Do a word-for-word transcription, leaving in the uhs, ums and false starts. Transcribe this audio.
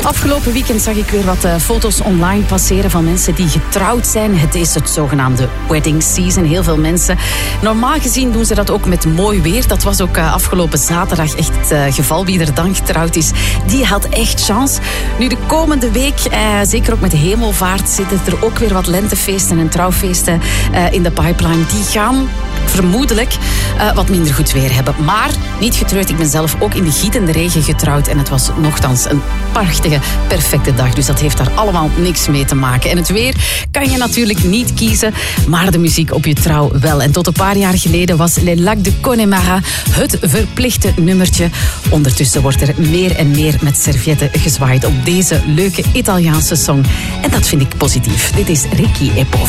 Afgelopen weekend zag ik weer wat uh, foto's online passeren van mensen die getrouwd zijn. Het is het zogenaamde wedding season. Heel veel mensen. Normaal gezien doen ze dat ook met mooi weer. Dat was ook uh, afgelopen zaterdag echt het uh, geval. Wie er dan getrouwd is, die had echt chance. Nu de komende week, uh, zeker ook met de hemelvaart, zitten er ook weer wat lentefeesten en trouwfeesten uh, in de pipeline. Die gaan vermoedelijk uh, wat minder goed weer hebben. Maar niet getreurd, ik ben zelf ook in de gietende regen getrouwd en het was nochtans een prachtige, perfecte dag. Dus dat heeft daar allemaal niks mee te maken. En het weer kan je natuurlijk niet kiezen, maar de muziek op je trouw wel. En tot een paar jaar geleden was Les Lacs de Connemara het verplichte nummertje. Ondertussen wordt er meer en meer met servietten gezwaaid op deze leuke Italiaanse song. En dat vind ik positief. Dit is Ricky e Poveri.